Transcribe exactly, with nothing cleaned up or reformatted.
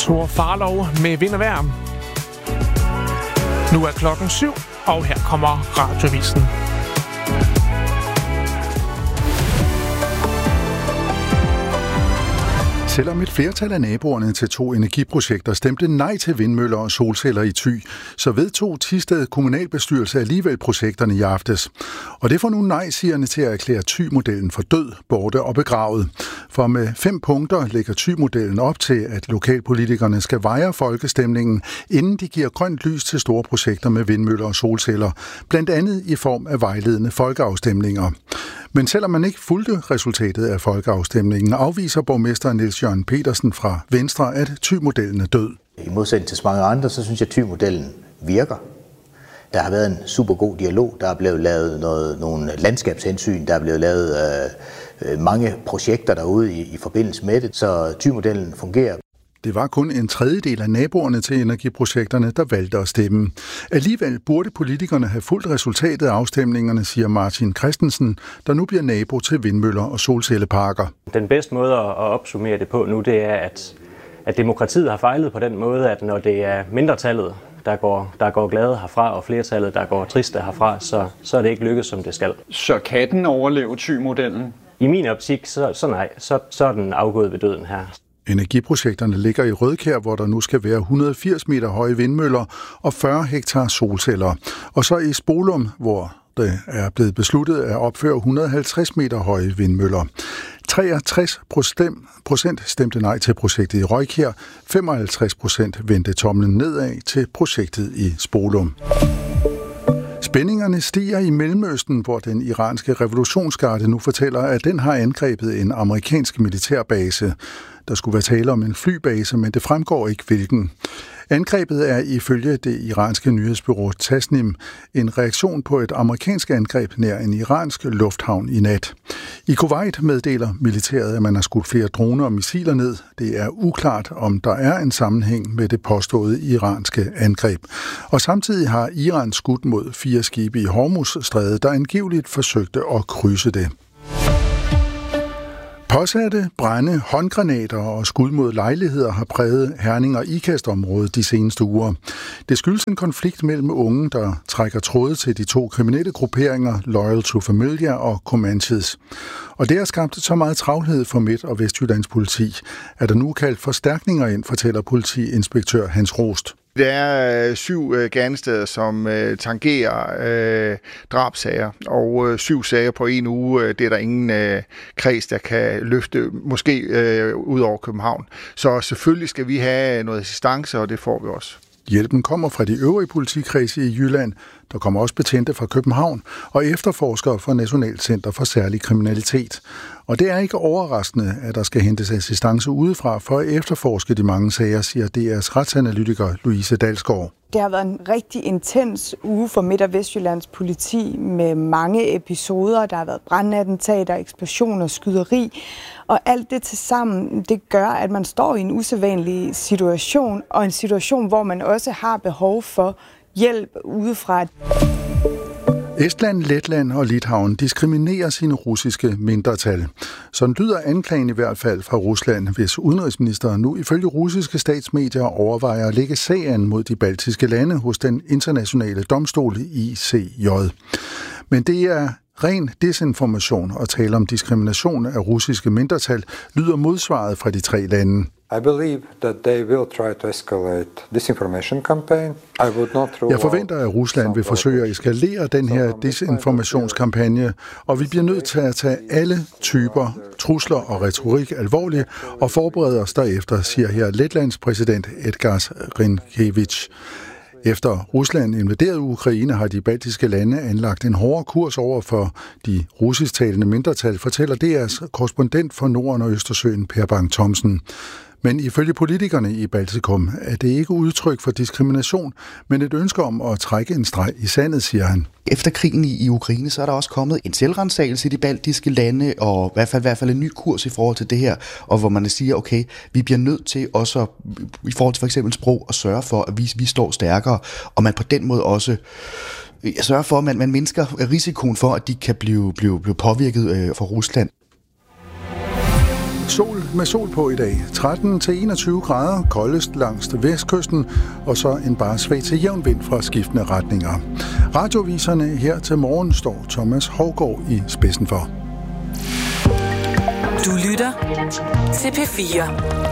Thor Farlov med vind og vejr. Nu er klokken syv, og her kommer Radioavisen. Selvom et flertal af naboerne til to energiprojekter stemte nej til vindmøller og solceller i Thy, så vedtog Thisted kommunalbestyrelse alligevel projekterne i aftes. Og det får nu nej-sigerne til at erklære Thy-modellen for død, borte og begravet. For med fem punkter lægger Thy-modellen op til, at lokalpolitikerne skal veje folkestemningen, inden de giver grønt lys til store projekter med vindmøller og solceller, blandt andet i form af vejledende folkeafstemninger. Men selvom man ikke fulgte resultatet af folkeafstemningen, afviser borgmester Niels Jørgen Petersen fra Venstre, at Thy-modellen er død. I modsætning til så mange andre, så synes jeg, at Thy-modellen virker. Der har været en super god dialog, der er blevet lavet noget, nogle landskabshensyn, der er blevet lavet øh, mange projekter derude i, i forbindelse med det, så Thy-modellen fungerer. Det var kun en tredjedel af naboerne til energiprojekterne, der valgte at stemme. Alligevel burde politikerne have fulgt resultatet af afstemningerne, siger Martin Christensen, der nu bliver nabo til vindmøller og solcelleparker. Den bedste måde at opsummere det på nu, det er, at, at demokratiet har fejlet på den måde, at når det er mindretallet, der går, der går glade herfra, og flertallet, der går triste herfra, så, så er det ikke lykkedes, som det skal. Så kan den overleve Thy-modellen? I min optik, så, så nej, så, så er den afgået ved døden her. Energiprojekterne ligger i Rødkær, hvor der nu skal være et hundrede og firs meter høje vindmøller og fyrre hektar solceller. Og så i Spolum, hvor det er blevet besluttet at opføre et hundrede og halvtreds meter høje vindmøller. treogtres procent stemte nej til projektet i Rødkær, femoghalvtreds procent vendte tomlen nedad til projektet i Spolum. Spændingerne stiger i Mellemøsten, hvor den iranske revolutionsgarde nu fortæller, at den har angrebet en amerikansk militærbase. Der skulle være tale om en flybase, men det fremgår ikke hvilken. Angrebet er ifølge det iranske nyhedsbureau Tasnim en reaktion på et amerikansk angreb nær en iransk lufthavn i nat. I Kuwait meddeler militæret, at man har skudt flere droner og missiler ned. Det er uklart, om der er en sammenhæng med det påståede iranske angreb. Og samtidig har Iran skudt mod fire skibe i Hormuzstrædet, der angiveligt forsøgte at krydse det. Påsatte, brænde, håndgranater og skud mod lejligheder har præget Herning- og Ikast-området de seneste uger. Det skyldes en konflikt mellem unge, der trækker tråde til de to kriminelle grupperinger Loyal to Familia og Comanches. Og det har skabt så meget travlhed for Midt- og Vestjyllands politi, at der nu kaldt forstærkninger ind, fortæller politiinspektør Hans Rost. Der er øh, syv øh, gerningssteder, som øh, tangerer øh, drabsager, og øh, syv sager på en uge, øh, det er der ingen øh, kreds, der kan løfte, måske øh, ud over København. Så selvfølgelig skal vi have noget assistance, og det får vi også. Hjælpen kommer fra de øvrige politikredse i Jylland. Der kommer også betjente fra København og efterforskere fra Nationalt Center for Særlig Kriminalitet. Og det er ikke overraskende, at der skal hentes assistance udefra for at efterforske de mange sager, siger D R's retsanalytiker Louise Dalsgaard. Det har været en rigtig intens uge for Midt- og Vestjyllands politi med mange episoder. Der har været brandattentater, eksplosioner, skyderi. Og alt det til sammen, det gør, at man står i en usædvanlig situation, og en situation, hvor man også har behov for hjælp udefra. Estland, Letland og Litauen diskriminerer sine russiske mindretal. Sådan lyder anklagen i hvert fald fra Rusland, hvis udenrigsministeren nu ifølge russiske statsmedier overvejer at lægge sagen mod de baltiske lande hos den internationale domstol I C J. Men det er ren desinformation at tale om diskrimination af russiske mindretal, lyder modsvaret fra de tre lande. I believe that they will try to escalate disinformation campaign. I would not throw Jeg forventer, at Rusland vil forsøge at eskalere den her desinformationskampagne, og vi bliver nødt til at tage alle typer trusler og retorik alvorligt og forberede os derefter, siger her Letlands præsident Edgars Rinkevich. Efter Rusland invaderede Ukraine, har de baltiske lande anlagt en hårdere kurs over for de russisktalende mindretal, fortæller D R's korrespondent for Norden og Østersøen, Per Bang Thomsen. Men ifølge politikerne i Baltikum er det ikke udtryk for diskrimination, men et ønske om at trække en streg i sandet, siger han. Efter krigen i Ukraine, så er der også kommet en selvrensagelse i de baltiske lande, og i hvert fald, i hvert fald en ny kurs i forhold til det her, og hvor man siger, okay, vi bliver nødt til også, i forhold til for eksempel sprog, at sørge for, at vi, vi står stærkere, og man på den måde også sørger for, at man, man mindsker risikoen for, at de kan blive, blive, blive påvirket øh, fra Rusland. Sol med sol på i dag. tretten til enogtyve grader, koldest langs vestkysten, og så en bare svag til jævn vind fra skiftende retninger. Radioviserne her til morgen står Thomas Hougaard i spidsen for. Du lytter til P fire.